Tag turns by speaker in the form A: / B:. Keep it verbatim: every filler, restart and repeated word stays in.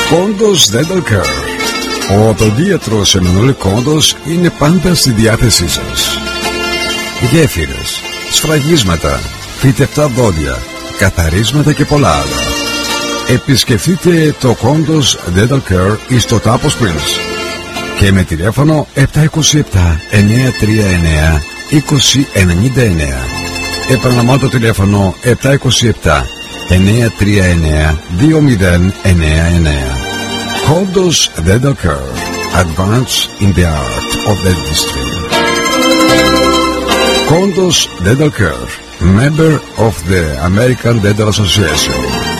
A: Κόντος Dental Care. Ο οδοντίατρος Εμμανουέλ Κόντος είναι πάντα στη διάθεσή σας. Γέφυρες, σφραγίσματα, φυτευτά δόντια, καθαρίσματα και πολλά άλλα. Επισκεφτείτε το Κόντος Dental Care εις το Τάπο Springs και με τηλέφωνο επτά είκοσι επτά εννιακόσια τριάντα εννέα είκοσι ενενήντα εννέα. Επαναλαμβάνω το τηλέφωνο επτά είκοσι επτά εννιακόσια τριάντα εννέα δύο μηδέν εννέα εννέα. Κόντος Dental Care. Advance in the art of dentistry. Kondus Dental Care, member of the American Dental Association.